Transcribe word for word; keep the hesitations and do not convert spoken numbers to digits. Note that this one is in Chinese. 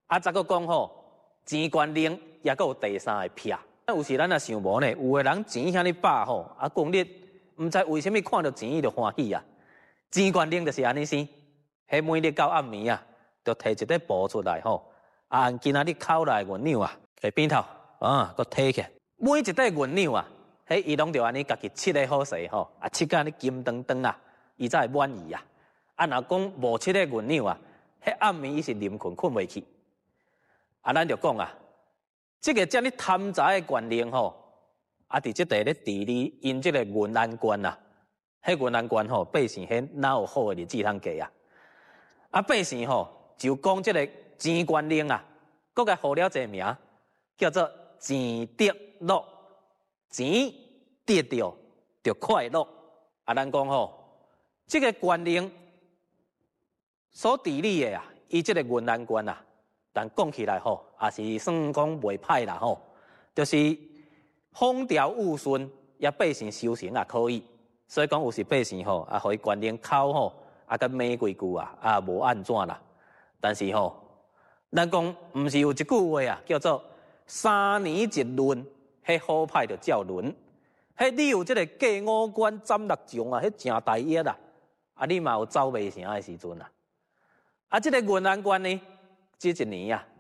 啊，再个讲吼，钱官令也阁有第三个撇。有时咱也想无呢，有个人钱遐尼饱吼，啊，讲你毋知为虾米看到钱伊就欢喜啊。钱官令就是安尼生，迄每日到暗暝啊，就摕一块布出来吼，啊，按今仔日口内原钮啊，摕边头啊，搁摕起来，每一块原钮啊，迄伊拢着安尼家己切个好势吼，啊，切甲安尼金长长啊，伊才会满意啊。啊，若讲无切个原钮啊，迄暗暝伊是啉困困袂去。啊，咱就讲啊，即个遮尔贪财的官令吼，啊，伫即地咧治理因即个云安关啊，迄云安关吼，百姓迄哪有好的日子通过啊？啊，百姓吼就讲即个钱官令啊，搁甲号了一个名，叫做钱得乐，钱得着就快乐。啊，咱讲吼，即个官令所治理的啊，伊即个云安关啊。但讲起来吼，也是算讲袂歹啦吼，就是风调雨顺，也百姓修行也可以。所以讲有时百姓吼，啊，互伊官令口吼，啊，甲骂几句啊，啊，无安怎啦。但是吼，咱讲毋是有一句话啊，叫做三年一轮，迄好歹就照轮。迄你有即个过五关斩六将啊，迄正大业啦。啊，你嘛有走袂成的时阵啊。啊，即个云安关呢？这一年啊，